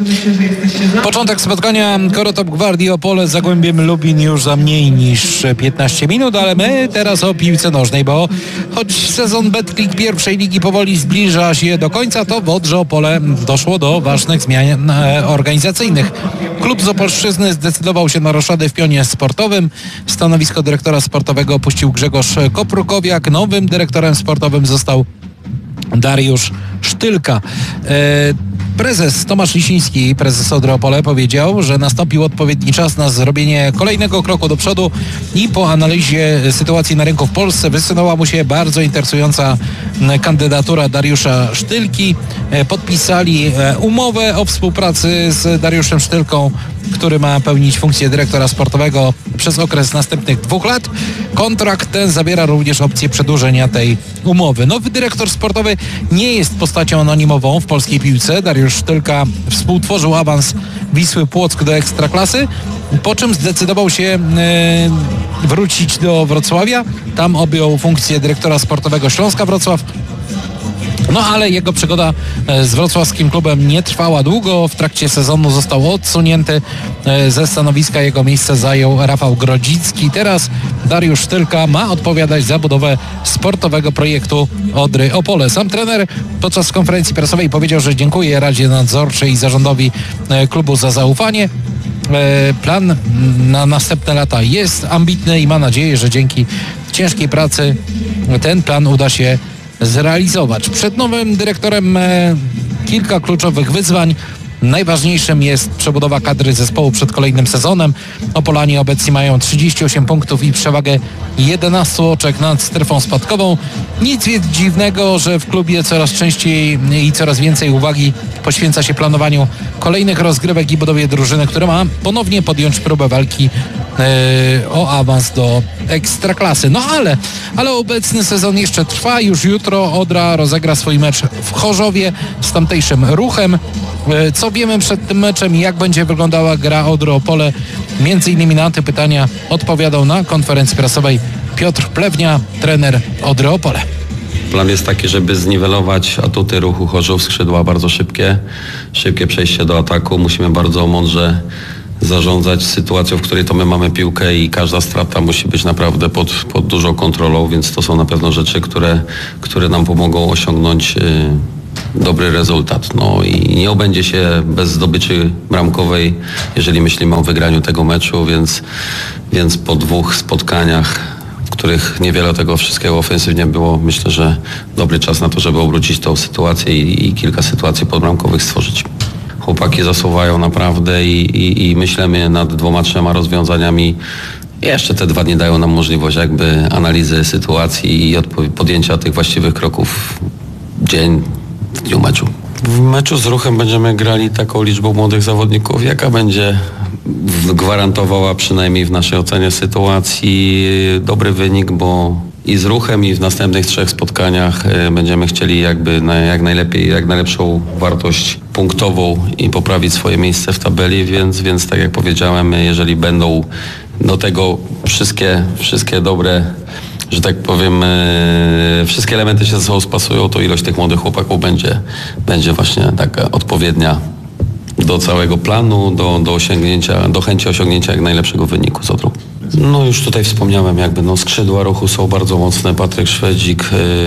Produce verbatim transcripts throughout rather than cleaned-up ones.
Początek spotkania Korotop Gwardii Opole z Zagłębiem Lubin już za mniej niż piętnaście minut, ale my teraz o piłce nożnej, bo choć sezon Betclic pierwszej ligi powoli zbliża się do końca, to w Odrze Opole doszło do ważnych zmian organizacyjnych. Klub z Opolszczyzny zdecydował się na roszady w pionie sportowym. Stanowisko dyrektora sportowego opuścił Grzegorz Koprukowiak. Nowym dyrektorem sportowym został Dariusz Sztylka. E, Prezes Tomasz Lisiński, prezes Odry Opole, powiedział, że nastąpił odpowiedni czas na zrobienie kolejnego kroku do przodu i po analizie sytuacji na rynku w Polsce wysunęła mu się bardzo interesująca kandydatura Dariusza Sztylki. Podpisali umowę o współpracy z Dariuszem Sztylką, który ma pełnić funkcję dyrektora sportowego przez okres następnych dwóch lat. Kontrakt ten zawiera również opcję przedłużenia tej umowy. Nowy dyrektor sportowy nie jest postacią anonimową w polskiej piłce. Dariusz Sztylka współtworzył awans Wisły Płock do Ekstraklasy, po czym zdecydował się e, wrócić do Wrocławia. Tam objął funkcję dyrektora sportowego Śląska Wrocław. No ale jego przygoda z wrocławskim klubem nie trwała długo. W trakcie sezonu został odsunięty ze stanowiska. Jego miejsce zajął Rafał Grodzicki. Teraz Dariusz Sztylka ma odpowiadać za budowę sportowego projektu Odry Opole. Sam trener podczas konferencji prasowej powiedział, że dziękuję Radzie Nadzorczej i zarządowi klubu za zaufanie. Plan na następne lata jest ambitny i ma nadzieję, że dzięki ciężkiej pracy ten plan uda się zrealizować. Przed nowym dyrektorem e, kilka kluczowych wyzwań. Najważniejszym jest przebudowa kadry zespołu przed kolejnym sezonem. Opolanie obecnie mają trzydzieści osiem punktów i przewagę jedenaście oczek nad strefą spadkową. Nic więc dziwnego, że w klubie coraz częściej i coraz więcej uwagi poświęca się planowaniu kolejnych rozgrywek i budowie drużyny, która ma ponownie podjąć próbę walki e, o awans do Ekstraklasy. No ale, ale obecny sezon jeszcze trwa. Już jutro Odra rozegra swój mecz w Chorzowie z tamtejszym Ruchem. E, co wiemy przed tym meczem i jak będzie wyglądała gra Odry Opole? Między innymi na te pytania odpowiadał na konferencji prasowej Piotr Plewnia, trener Odry Opole. Plan jest taki, żeby zniwelować atuty Ruchu Chorzów, skrzydła bardzo szybkie, szybkie przejście do ataku. Musimy bardzo mądrze zarządzać sytuacją, w której to my mamy piłkę i każda strata musi być naprawdę pod, pod dużą kontrolą, więc to są na pewno rzeczy, które, które nam pomogą osiągnąć yy, dobry rezultat. No i nie obędzie się bez zdobyczy bramkowej, jeżeli myślimy o wygraniu tego meczu, więc, więc po dwóch spotkaniach, w których niewiele tego wszystkiego ofensywnie było, myślę, że dobry czas na to, żeby obrócić tą sytuację i, i kilka sytuacji podbramkowych stworzyć. Chłopaki zasuwają naprawdę i, i, i myślimy nad dwoma, trzema rozwiązaniami. Jeszcze te dwa dni dają nam możliwość jakby analizy sytuacji i odpo- podjęcia tych właściwych kroków dzień w dniu meczu. W meczu z Ruchem będziemy grali taką liczbą młodych zawodników, jaka będzie gwarantowała przynajmniej w naszej ocenie sytuacji dobry wynik, bo i z Ruchem i w następnych trzech spotkaniach będziemy chcieli jakby na, jak najlepiej, jak najlepszą wartość punktową i poprawić swoje miejsce w tabeli, więc, więc tak jak powiedziałem, jeżeli będą do tego wszystkie, wszystkie dobre, że tak powiem, wszystkie elementy się ze sobą spasują, to ilość tych młodych chłopaków będzie, będzie właśnie taka odpowiednia do całego planu, do, do osiągnięcia, do chęci osiągnięcia jak najlepszego wyniku z Odrą. No już tutaj wspomniałem, jakby no skrzydła Ruchu są bardzo mocne. Patryk Szwedzik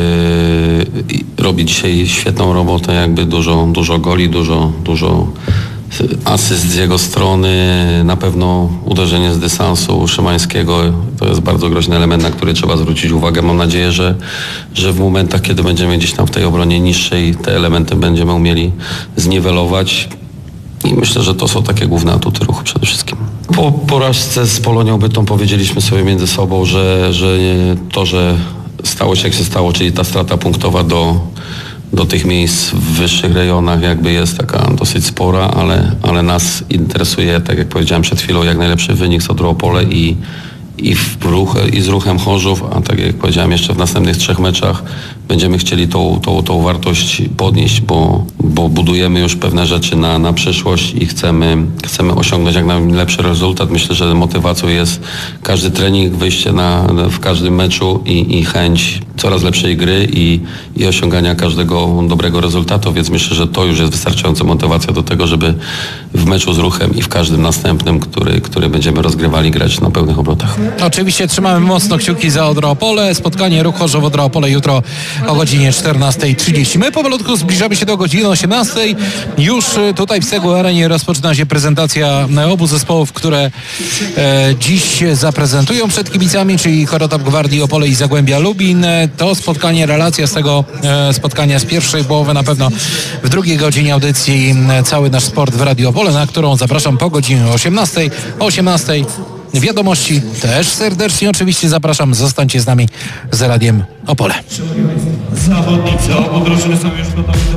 yy, robi dzisiaj świetną robotę, jakby dużo, dużo goli, dużo, dużo asyst z jego strony. Na pewno uderzenie z dystansu Szymańskiego to jest bardzo groźny element, na który trzeba zwrócić uwagę. Mam nadzieję, że, że w momentach, kiedy będziemy gdzieś tam w tej obronie niższej, te elementy będziemy umieli zniwelować. I myślę, że to są takie główne atuty Ruchu przede wszystkim. Po porażce z Polonią Bytom powiedzieliśmy sobie między sobą, że, że to, że stało się jak się stało, czyli ta strata punktowa do, do tych miejsc w wyższych rejonach jakby jest taka dosyć spora, ale, ale nas interesuje, tak jak powiedziałem przed chwilą, jak najlepszy wynik z Odry Opole i, i, w ruch, i z Ruchem Chorzów, a tak jak powiedziałem jeszcze w następnych trzech meczach będziemy chcieli tą, tą, tą wartość podnieść, bo, bo budujemy już pewne rzeczy na, na przyszłość i chcemy, chcemy osiągnąć jak najlepszy rezultat. Myślę, że motywacją jest każdy trening, wyjście na, w każdym meczu i, i chęć coraz lepszej gry i, i osiągania każdego dobrego rezultatu, więc myślę, że to już jest wystarczająca motywacja do tego, żeby w meczu z Ruchem i w każdym następnym, który, który będziemy rozgrywali, grać na pełnych obrotach. Oczywiście trzymamy mocno kciuki za Odra Opole. Spotkanie Ruch Chorzów Odra Opole jutro o godzinie czternasta trzydzieści. My powolutku zbliżamy się do godziny osiemnastej. Już tutaj w Segło Arenie rozpoczyna się prezentacja obu zespołów, które e, dziś zaprezentują przed kibicami, czyli Chorotop Gwardii Opole i Zagłębia Lubin. To spotkanie, relacja z tego e, spotkania z pierwszej połowy na pewno w drugiej godzinie audycji Cały Nasz Sport w Radiu Opole, na którą zapraszam po godzinie osiemnastej. O osiemnastej wiadomości też serdecznie oczywiście zapraszam. Zostańcie z nami z Radiem Opole. Zawodnicy obu drużyny są już gotowi.